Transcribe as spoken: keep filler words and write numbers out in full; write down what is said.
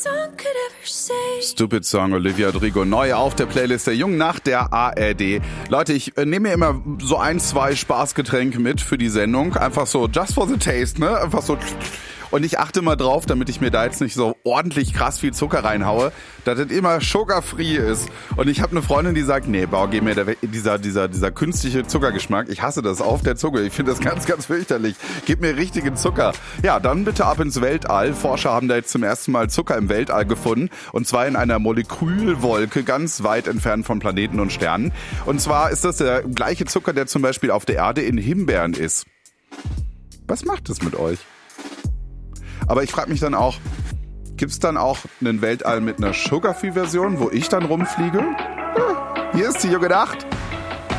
Stupid Song, Olivia Rodrigo, neu auf der Playlist der Jungen Nacht der A R D. Leute, ich äh, nehme mir immer so ein, zwei Spaßgetränke mit für die Sendung. Einfach so, just for the taste, ne? Einfach so. Und ich achte mal drauf, damit ich mir da jetzt nicht so ordentlich krass viel Zucker reinhaue, dass das immer sugar-free ist. Und ich habe eine Freundin, die sagt, nee, Bau, geh mir der, dieser, dieser, dieser künstliche Zuckergeschmack. Ich hasse das auf der Zunge. Ich finde das ganz, ganz fürchterlich. Gib mir richtigen Zucker. Ja, dann bitte ab ins Weltall. Forscher haben da jetzt zum ersten Mal Zucker im Weltall gefunden. Und zwar in einer Molekülwolke, ganz weit entfernt von Planeten und Sternen. Und zwar ist das der gleiche Zucker, der zum Beispiel auf der Erde in Himbeeren ist. Was macht das mit euch? Aber ich frage mich dann auch, gibt's dann auch einen Weltall mit einer Sugar-Free-Version, wo ich dann rumfliege? Ja, hier ist die Junge Nacht.